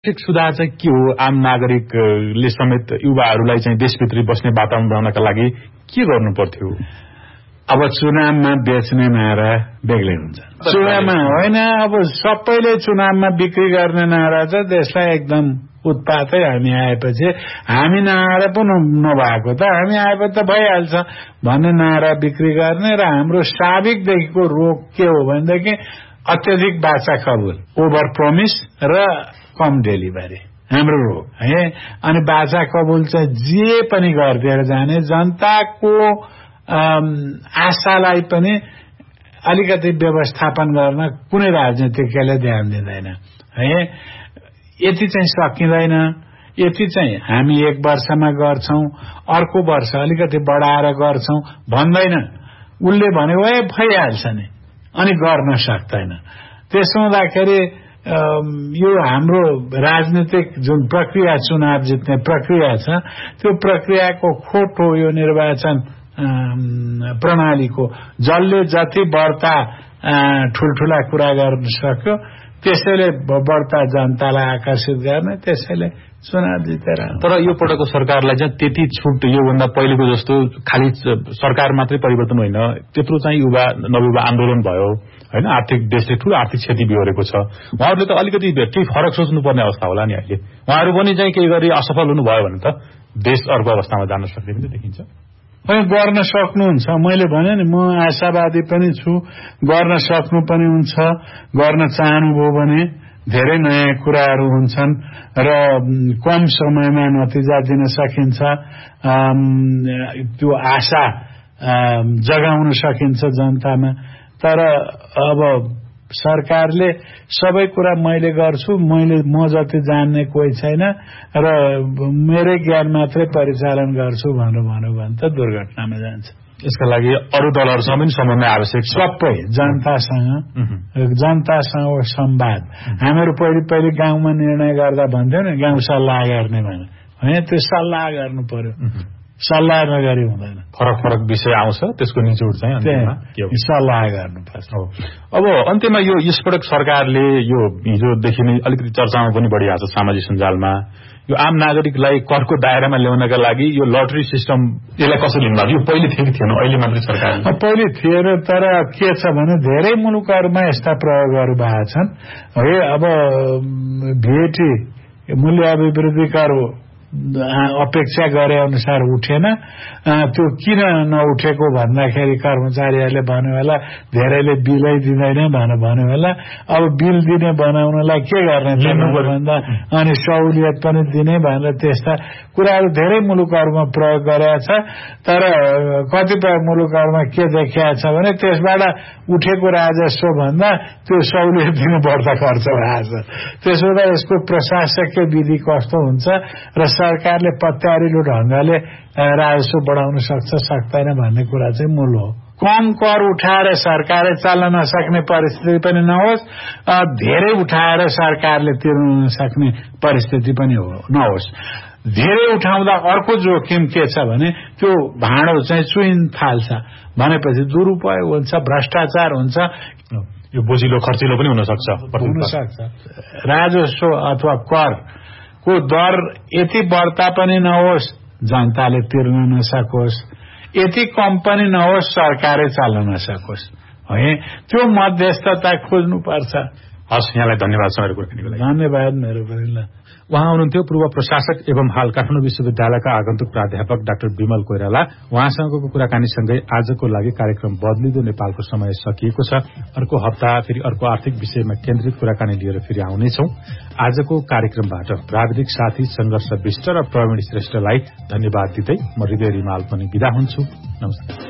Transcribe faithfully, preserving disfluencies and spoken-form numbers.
सुधार चाहिँ के हो? आम नागरिकले समेत युवाहरूलाई चाहिँ देशभित्रै बस्ने वातावरण बनाउनका लागि के गर्नु पर्थ्यो? अब चुनावमा बेच्ने नारा बेग्लै हुन्छ। चुनावमा होइन, अब सबैले चुनावमा बिक्री गर्ने नारा चाहिँ देशलाई एकदम उत्पातै हामी आएपछि हामी नआएर पो नभएको त हामी आएपछि त भइहाल्छ भन्ने नारा बिक्री गर्ने र हाम्रो साबिकदेखिको रोग के हो भनेदेखि अत्यधिक बाचा कबुल, ओभर प्रोमिस र कम डेलिभरी हाम्रो रोग है। अनि बाचा कबुल चाहिँ जे पनि गरिदिएर जाने, जनताको आशालाई पनि अलिकति व्यवस्थापन गर्न कुनै राजनीतिज्ञले ध्यान दिँदैन है। यति चाहिँ सकिँदैन, यति चाहिँ हामी एक वर्षमा गर्छौं, अर्को वर्ष अलिकति बढाएर गर्छौं भन्दैन। उसले भन्यो ए भइहाल्छ नि, अनि गर्न सक्दैन। त्यसो हुँदाखेरि यो हाम्रो राजनीतिक जुन प्रक्रिया, चुनाव जित्ने प्रक्रिया छ, त्यो प्रक्रियाको खोट हो यो निर्वाचन प्रणालीको। जसले जति बढ्ता ठुलठुला कुरा गर्न सक्यो त्यसैले बढ्ता जनतालाई आकर्षित गर्ने, त्यसैले चुनाव जितेर। तर यो पटकको सरकारलाई चाहिँ त्यति छुट योभन्दा पहिलेको जस्तो खालि सरकार मात्रै परिवर्तन होइन, त्यत्रो चाहिँ युवा नवयुवा आन्दोलन भयो होइन। आर्थिक देशले ठूलो आर्थिक क्षति बिहोरेको छ। उहाँहरूले त अलिकति केही फरक सोच्नुपर्ने अवस्था होला नि अहिले। उहाँहरू पनि चाहिँ केही गरी असफल हुनुभयो भने त देश अर्को अवस्थामा जान सक्ने पनि देखिन्छ। होइन, गर्न सक्नुहुन्छ। मैले भने नि, म आशावादी पनि छु, गर्न सक्नु पनि हुन्छ। गर्न चाहनुभयो भने धेरै नयाँ कुराहरू हुन्छन् र कम समयमा नतिजा दिन सकिन्छ। त्यो आशा जगाउन सकिन्छ जनतामा। तर अब सरकारले सबै कुरा मैले गर्छु, मैले म जति जान्ने कोही छैन र मेरै ज्ञान मात्रै परिचालन गर्छु भनेर भन्यो भने त दुर्घटनामा जान्छ। यसका लागि अरू दलहरूसँग पनि समन्वय आवश्यक छ। सबै जनतासँग जनतासँग संवाद। हामीहरू पहिले पहिले गाउँमा निर्णय गर्दा भन्थ्यौँ नि, गाउँ सल्लाह गर्ने भने होइन, त्यो सल्लाह गर्नु पर्यो। सल्लाह नगरी हुँदैन। फरक फरक विषय आउँछ, त्यसको निचोड चाहिँ सल्लाह गर्नुपर्छ। अब अन्त्यमा यो यसपटक सरकारले यो हिजोदेखि नै अलिकति चर्चामा पनि बढिरहेको छ सामाजिक सञ्जालमा, यो आम नागरिकलाई करको दायरामा ल्याउनका लागि यो लटरी सिस्टम, यसलाई कसरी लिनु भएको? यो पहिले थियो कि थिएन? अहिले मात्रै सरकार पहिले थिएन। तर के छ भने धेरै मुलुकहरूमा यस्ता प्रयोगहरू भएका छन् है। अब भेटी मूल्य अभिवृद्धि कर अपेक्षा गरे अनुसार उठेन। त्यो किन नउठेको भन्दाखेरि कर्मचारीहरूले भन्यो होला धेरैले बिलै दिँदैन भनेर भन्यो होला। अब बिल दिने बनाउनलाई के गर्ने भन्दा अनि सहुलियत पनि दिने भनेर त्यस्ता कुराहरू धेरै मुलुकहरूमा प्रयोग गरेका छ। तर कतिपय मुलुकहरूमा के देखिएको छ भने त्यसबाट उठेको राजस्व भन्दा त्यो सहुलियत दिनु बढ्ता खर्च भएको छ। त्यसो हुँदा यसको प्रशासकीय विधि कस्तो हुन्छ र सरकारले पत्यारिलो ढंगले राजस्व बढाउन सक्छ सक्दैन भन्ने कुरा चाहिँ मूल हो। कम कर उठाएर सरकारले चल्न नसक्ने परिस्थिति पनि नहोस्, धेरै उठाएर सरकारले तिर्न नसक्ने परिस्थिति पनि नहोस्। धेरै उठाउँदा अर्को जोखिम के छ भने त्यो भाँडो चाहिँ चुइन थाल्छ भनेपछि दुरुपयोग हुन्छ, भ्रष्टाचार हुन्छ। यो बोझिलो खर्चिलो पनि हुन सक्छ हुन सक्छ। राजस्व अथवा कर को दर यति बढ्ता पनि नहोस् जनताले तिर्न नसकोस्, यति कम पनि नहोस् सरकारै चल्न नसकोस् है। त्यो मध्यस्थता खोज्नुपर्छ। हस्, यहाँलाई धन्यवाद समय कुराकानीको लागि। धन्यवाद मेरो पनि। ल, उहाँ हुनुहुन्थ्यो पूर्व प्रशासक एवं हाल काठमाडौँ विश्वविद्यालयका आगन्तुक प्राध्यापक डाक्टर विमल कोइराला। उहाँसँगको कुराकानीसँगै आजको लागि कार्यक्रम बदलिदो नेपालको समय सकिएको छ। अर्को हप्ता फेरि अर्को आर्थिक विषयमा केन्द्रित कुराकानी लिएर फेरि आउनेछौं। आजको कार्यक्रमबाट प्राविधिक साथी संघर्ष विष्ट र प्रवीण श्रेष्ठलाई धन्यवाद दिँदै म हृदय रिमाल पनि बिदा हुन्छु। नमस्कार।